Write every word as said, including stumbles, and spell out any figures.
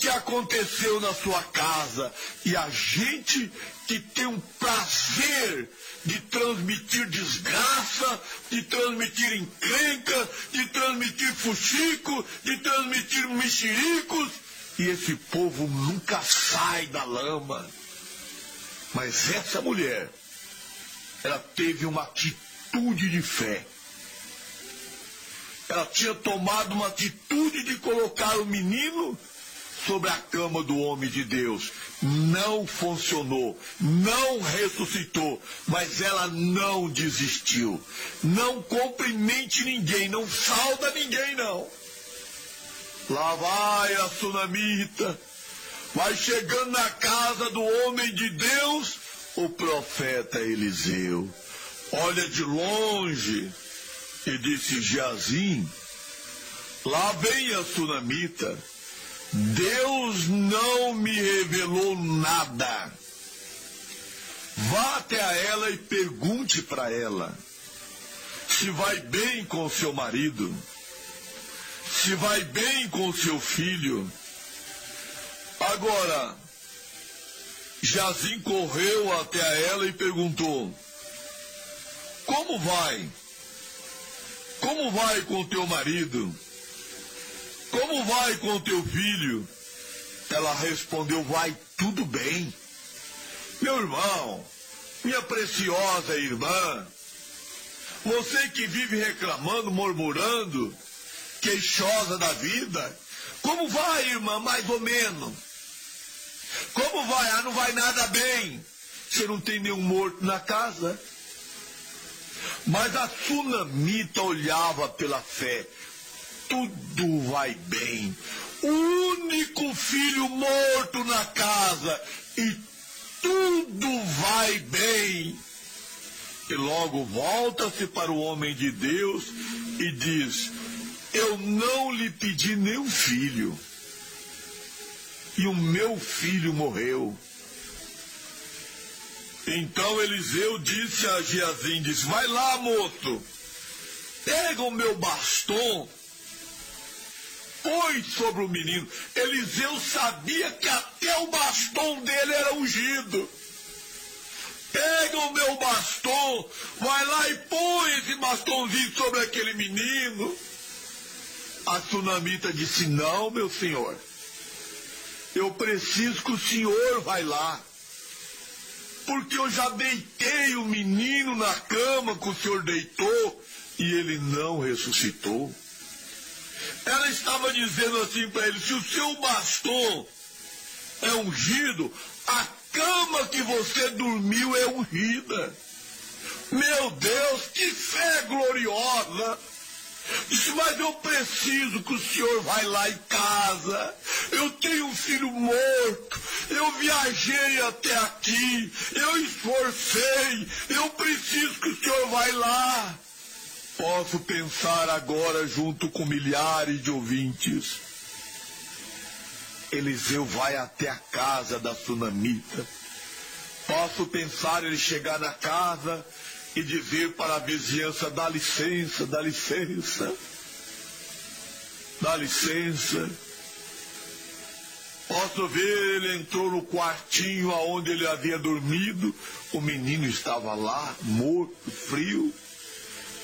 aconteceu na sua casa. E a gente que tem um prazer de transmitir desgraça, de transmitir encrenca, de transmitir fuxico, de transmitir mexericos, e esse povo nunca sai da lama. Mas essa mulher, ela teve uma atitude de fé. Ela tinha tomado uma atitude de colocar o menino sobre a cama do homem de Deus. Não funcionou, não ressuscitou, mas ela não desistiu. Não cumprimente ninguém, não sauda ninguém, não. Lá vai a sunamita, vai chegando na casa do homem de Deus, o profeta Eliseu. Olha de longe e disse: Geazim, lá vem a sunamita. Deus não me revelou nada. Vá até a ela e pergunte para ela se vai bem com seu marido, se vai bem com seu filho. Agora, Geazim correu até a ela e perguntou: como vai? Como vai com teu marido? Como vai com teu filho? Ela respondeu: vai tudo bem. Meu irmão, minha preciosa irmã, você que vive reclamando, murmurando, queixosa da vida, como vai, irmã? Mais ou menos. Como vai? Ah, não vai nada bem. Você não tem nenhum morto na casa? Mas a sunamita olhava pela fé. Tudo vai bem. O único filho morto na casa e tudo vai bem. E logo volta-se para o homem de Deus e diz: eu não lhe pedi nenhum filho. E o meu filho morreu. Então Eliseu disse a Geazim, disse: vai lá, moço, pega o meu bastão, põe sobre o menino. Eliseu sabia que até o bastão dele era ungido. Pega o meu bastão, vai lá e põe esse bastãozinho sobre aquele menino. A sunamita disse: não, meu senhor, eu preciso que o senhor vai lá, porque eu já deitei o menino na cama que o senhor deitou e ele não ressuscitou. Ela estava dizendo assim para ele: se o seu bastão é ungido, a cama que você dormiu é ungida. Meu Deus, que fé gloriosa! Disse: mas eu preciso que o senhor vai lá em casa. Eu tenho um filho morto. Eu viajei até aqui. Eu esforcei. Eu preciso que o senhor vai lá. Posso pensar agora, junto com milhares de ouvintes, Eliseu vai até a casa da sunamita. Posso pensar ele chegar na casa e dizer para a vizinhança: dá licença, dá licença, dá licença. Posso ver, ele entrou no quartinho aonde ele havia dormido, o menino estava lá, morto, frio.